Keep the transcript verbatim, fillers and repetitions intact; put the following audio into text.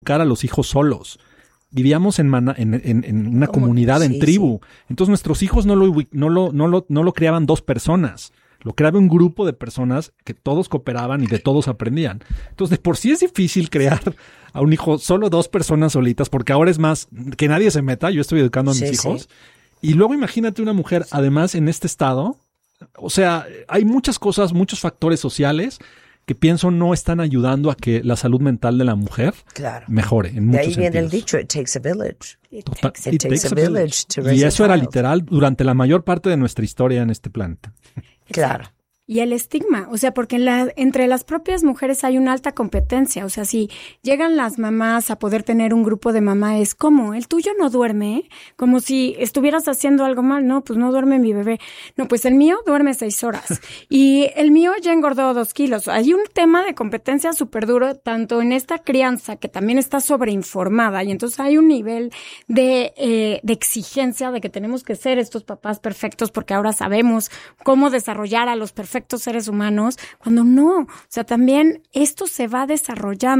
a los hijos solos. Vivíamos en, mana, en, en, en una Como, comunidad, sí, en tribu. Sí. Entonces nuestros hijos no lo, no, lo, no, lo, no lo criaban dos personas. Lo creaba un grupo de personas que todos cooperaban y de todos aprendían. Entonces, de por sí es difícil crear a un hijo solo dos personas solitas, porque ahora es más que nadie se meta. Yo estoy educando a mis sí, hijos. Sí. Y luego imagínate una mujer, además, en este estado. O sea, hay muchas cosas, muchos factores sociales que pienso no están ayudando a que la salud mental de la mujer claro. mejore en muchos sentidos. De ahí viene el dicho, it takes a village. It Total, takes, it it takes, takes a village to raise Y eso a era child. literal durante la mayor parte de nuestra historia en este planeta. Claro. Y el estigma, o sea, porque en la, entre las propias mujeres hay una alta competencia. O sea, si llegan las mamás a poder tener un grupo de mamás, ¿cómo? ¿El tuyo no duerme? Como si estuvieras haciendo algo mal. No, pues no duerme mi bebé. No, pues el mío duerme seis horas. Y el mío ya engordó dos kilos. Hay un tema de competencia súper duro, tanto en esta crianza que también está sobreinformada. Y entonces hay un nivel de, eh, de exigencia de que tenemos que ser estos papás perfectos porque ahora sabemos cómo desarrollar a los perfectos seres humanos, cuando no, o sea, también esto se va desarrollando.